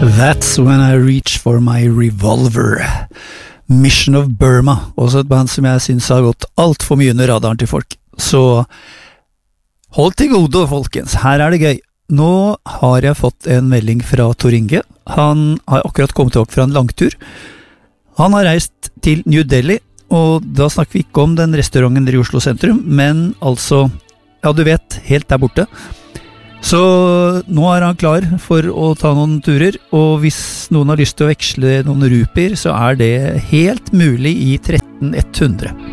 That's When I Reach For My Revolver. Mission of Burma, også et band som jeg synes har gått alt for mye under radaren til folk. Så hold til gode, folkens, her er det gøy. Nå har jeg fått en melding fra Tor Inge. Han har akkurat kommet tilbake fra en langtur. Han har reist til New Delhi, og da snakker vi ikke om den restauranten der i Oslo sentrum, men altså, ja du vet, helt der borte. Så nå er han klar for å ta noen turer, og hvis noen har lyst til å veksle noen rupier, så er det helt mulig i 13100.